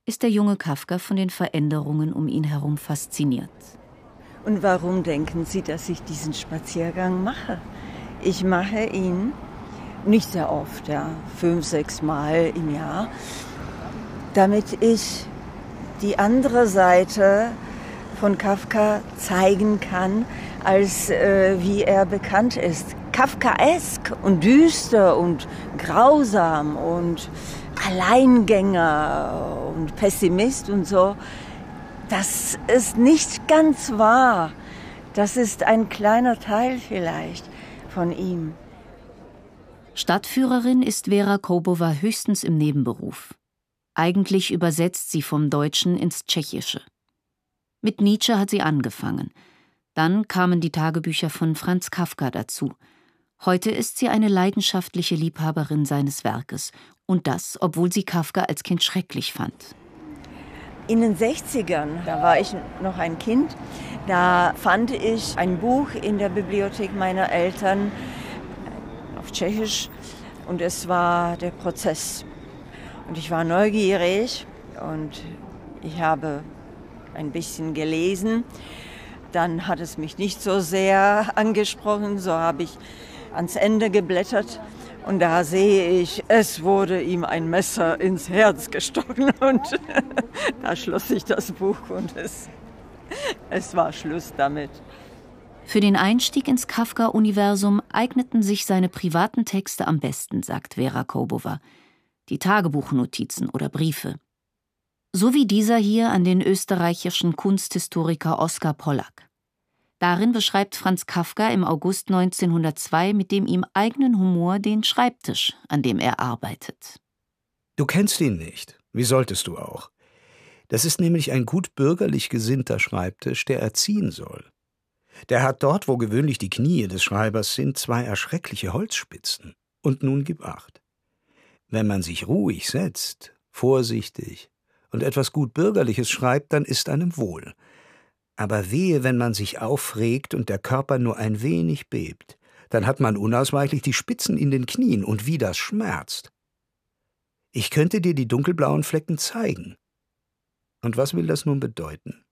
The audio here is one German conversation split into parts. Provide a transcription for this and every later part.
ist der junge Kafka von den Veränderungen um ihn herum fasziniert. Und warum denken Sie, dass ich diesen Spaziergang mache? Ich mache ihn nicht sehr oft, 5, 6 Mal im Jahr, damit ich die andere Seite von Kafka zeigen kann, als wie er bekannt ist. Kafkaesk und düster und grausam und Alleingänger und Pessimist und so. Das ist nicht ganz wahr. Das ist ein kleiner Teil vielleicht von ihm. Stadtführerin ist Vera Koubova höchstens im Nebenberuf. Eigentlich übersetzt sie vom Deutschen ins Tschechische. Mit Nietzsche hat sie angefangen. Dann kamen die Tagebücher von Franz Kafka dazu. Heute ist sie eine leidenschaftliche Liebhaberin seines Werkes. Und das, obwohl sie Kafka als Kind schrecklich fand. In den 60ern, da war ich noch ein Kind, da fand ich ein Buch in der Bibliothek meiner Eltern auf Tschechisch und es war der Prozess. Und ich war neugierig und ich habe ein bisschen gelesen. Dann hat es mich nicht so sehr angesprochen, so habe ich ans Ende geblättert. Und da sehe ich, es wurde ihm ein Messer ins Herz gestochen und da schloss ich das Buch und es war Schluss damit. Für den Einstieg ins Kafka-Universum eigneten sich seine privaten Texte am besten, sagt Vera Koubova. Die Tagebuchnotizen oder Briefe. So wie dieser hier an den österreichischen Kunsthistoriker Oskar Pollack. Darin beschreibt Franz Kafka im August 1902 mit dem ihm eigenen Humor den Schreibtisch, an dem er arbeitet. Du kennst ihn nicht. Wie solltest du auch? Das ist nämlich ein gut bürgerlich gesinnter Schreibtisch, der erziehen soll. Der hat dort, wo gewöhnlich die Knie des Schreibers sind, 2 erschreckliche Holzspitzen. Und nun gib acht. Wenn man sich ruhig setzt, vorsichtig und etwas gut Bürgerliches schreibt, dann ist einem wohl. Aber wehe, wenn man sich aufregt und der Körper nur ein wenig bebt, dann hat man unausweichlich die Spitzen in den Knien und wie das schmerzt. Ich könnte dir die dunkelblauen Flecken zeigen. Und was will das nun bedeuten?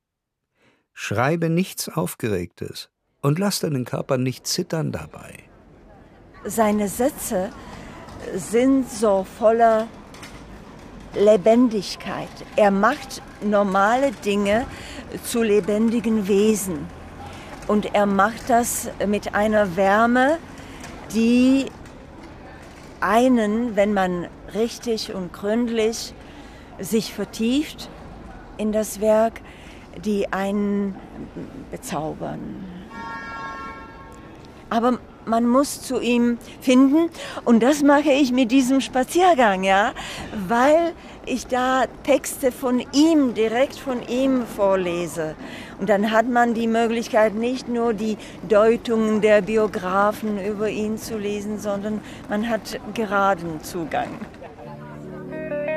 Schreibe nichts Aufgeregtes und lass deinen Körper nicht zittern dabei. Seine Sätze sind so voller Lebendigkeit. Er macht normale Dinge zu lebendigen Wesen. Und er macht das mit einer Wärme, die einen, wenn man richtig und gründlich sich vertieft in das Werk, die einen bezaubern. Aber man muss zu ihm finden und das mache ich mit diesem Spaziergang, weil ich da Texte von ihm, direkt von ihm vorlese. Und dann hat man die Möglichkeit, nicht nur die Deutungen der Biografen über ihn zu lesen, sondern man hat geraden Zugang.